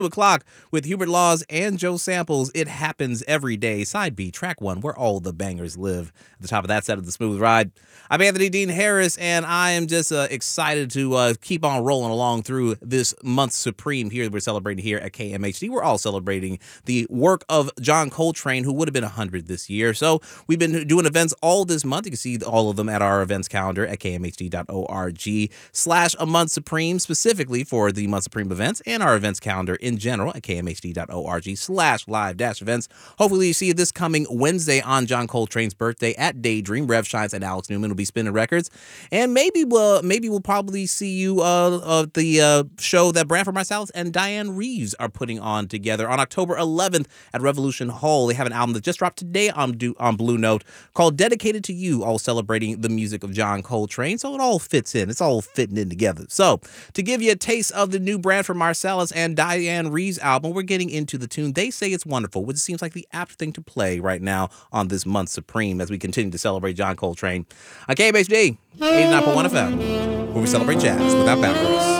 o'clock with Hubert Laws and Joe Samples. It happens every day. Side B, track one, where all the bangers live. At the top of that set of the Smooth Ride. I'm Anthony Dean Harris, and I am just excited to keep on rolling along through this month supreme here that we're celebrating here at KMHD. We're all celebrating the work of John Coltrane, who would have been 100 this year. So we've been doing events all this month. You can see all of them at our events calendar at kmhd.org/a month supreme, specifically for the month supreme events, and our events calendar in general at kmhd.org/live-events. Hopefully you see this coming Wednesday on John Coltrane's birthday at Daydream. Rev Shines and Alex Newman will be spinning records, and maybe we'll probably see you the show that Branford Marsalis and Diane Reeves are putting on together on October 11th at Revolution Hall. They have an album that just dropped today on Blue Note called Dedicated to You, all celebrating the music of John Coltrane. So it all fits in. It's all fitting in together. So to give you a taste of the new Branford Marsalis and Diane Reeves album, we're getting into the tune They Say It's Wonderful, which seems like the apt thing to play right now on this month supreme as we continue to celebrate John Coltrane on KMHD 89.1 FM, where we celebrate jazz without boundaries.